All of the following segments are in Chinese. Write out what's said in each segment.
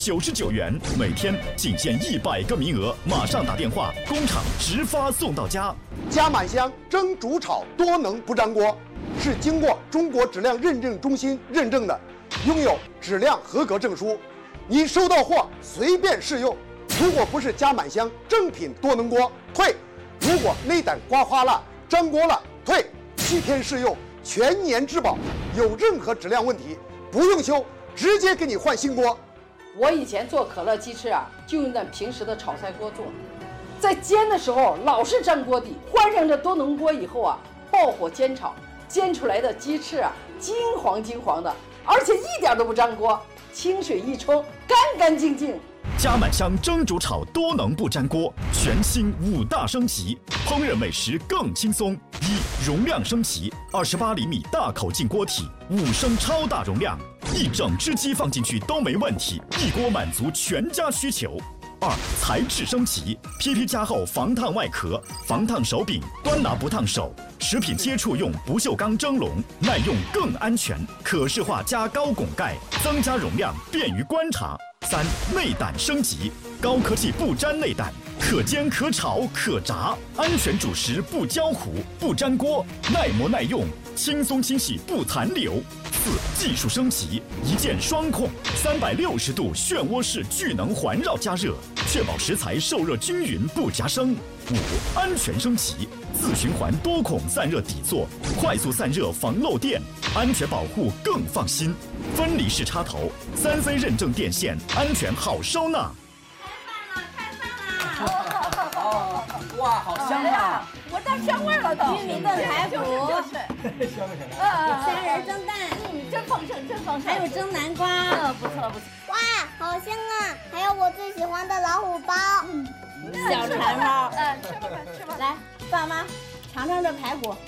99元，每天仅限100个名额，马上打电话，工厂直发送到家。 加满香蒸煮炒多能不粘锅，是经过中国质量认证中心认证的，拥有质量合格证书。你收到货随便试用，如果不是加满香正品多能锅，退；如果内胆刮花了、粘锅了，退。7天试用，全年质保，有任何质量问题不用修，直接给你换新锅。 我以前做可乐鸡翅啊，就用咱平时的炒菜锅做，在煎的时候老是粘锅底，换上这多能锅以后啊，爆火煎炒，煎出来的鸡翅啊，金黄金黄的，而且一点都不粘锅，清水一冲，干干净净。 加满香蒸煮炒多能不粘锅，全新5大升级，烹饪美食更轻松。容量升级，28厘米大口径锅体，5升超大容量，一整只鸡放进去都没问题，一锅满足全家需求。2、材质升级 ，PP 加厚防烫外壳，防烫手柄，端拿不烫手。食品接触用不锈钢蒸笼，耐用更安全，可视化加高拱盖，增加容量，便于观察。3、内胆升级，高科技不粘内胆，可煎可炒可炸，安全煮食不焦糊不粘锅，耐磨耐用，轻松清洗不残留。4、技术升级，一键双控，360度漩涡式聚能环绕加热，确保食材受热均匀不夹生。5、安全升级，自循环多孔散热底座，快速散热防漏电，安全保护更放心。分离式插头，3C 认证电线，安全好收纳。 开饭啦！哦，哇，好香啊！ 我到香味了都。 玉米炖排骨， 香不香？ 虾仁蒸蛋， 真丰盛，真丰盛。 还有蒸南瓜， 不错不错。 哇，好香啊！还有我最喜欢的老虎包， 小馋包。 吃吧吃吧。 来，爸妈尝尝这排骨。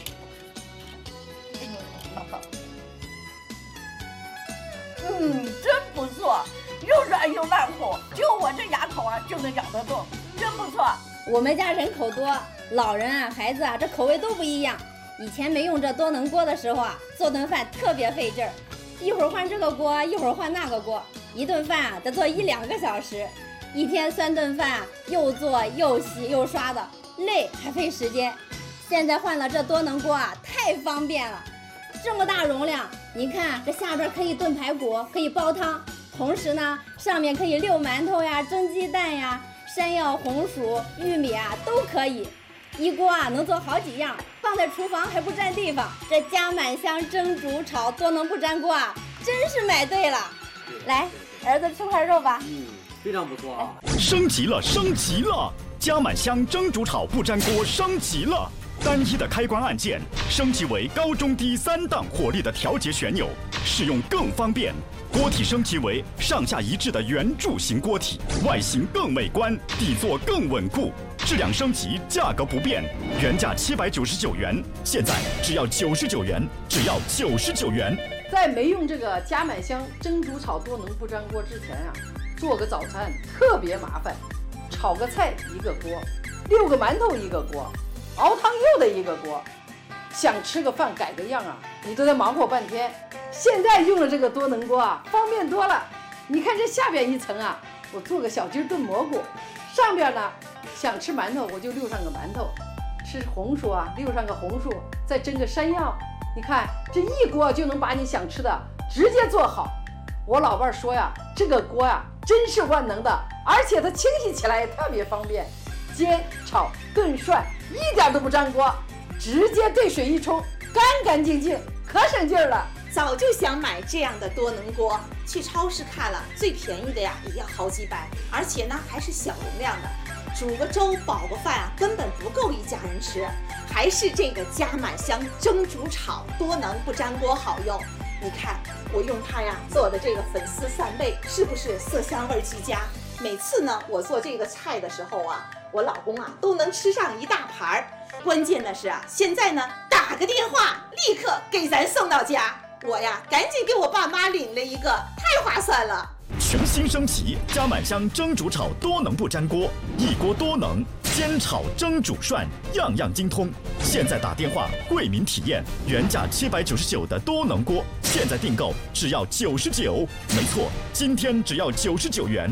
真不错，又软又烂乎，就我这牙口啊就能咬得动，真不错。 我们家人口多，老人啊、孩子啊，这口味都不一样。以前没用这多能锅的时候啊，做顿饭特别费劲儿，一会儿换这个锅，一会儿换那个锅，一顿饭啊得做1-2个小时，一天3顿饭啊，又做又洗又刷的，累还费时间。现在换了这多能锅啊，太方便了。这么大容量，你看这下边可以炖排骨，可以煲汤，同时呢，上面可以溜馒头呀、蒸鸡蛋呀、山药、红薯、玉米啊都可以。一锅啊能做好几样，放在厨房还不占地方。这加满香蒸煮炒多能不粘锅啊，真是买对了。来，儿子吃块肉吧。 非常不错啊！ 升级了，升级了！加满香蒸煮炒不粘锅升级了。单一的开关按键升级为高中低3档火力的调节旋钮，使用更方便。锅体升级为上下一致的圆柱形锅体，外形更美观，底座更稳固。质量升级，价格不变，原价799元，现在只要99元，只要99元。 在没用这个加满香蒸煮炒多能不粘锅之前啊，做个早餐特别麻烦，炒个菜一个锅，溜个馒头一个锅，熬汤又得一个锅，想吃个饭改个样啊，你都得忙活半天。现在用了这个多能锅啊，方便多了。你看这下边一层啊，我做个小鸡炖蘑菇，上边呢想吃馒头我就溜上个馒头，吃红薯啊溜上个红薯，再蒸个山药。你看这一锅就能把你想吃的直接做好。我老伴说呀，这个锅呀真是万能的，而且它清洗起来也特别方便，煎炒炖涮一点都不粘锅，直接兑水一冲，干干净净，可省劲儿了。 早就想买这样的多能锅，去超市看了，最便宜的呀也要好几百，而且呢还是小容量的，煮个粥煲个饭啊根本不够一家人吃，还是这个加满香蒸煮炒多能不粘锅好用。你看我用它呀做的这个粉丝扇贝，是不是色香味俱佳？每次呢我做这个菜的时候啊，我老公啊都能吃上一大盘儿。关键的是啊，现在呢打个电话立刻给咱送到家。我呀，赶紧给我爸妈领了一个，太划算了。 全新升级，加满香蒸煮炒多能不粘锅，一锅多能，煎炒蒸煮涮样样精通。现在打电话惠民体验，原价799的多能锅，现在订购只要99，没错，今天只要99元。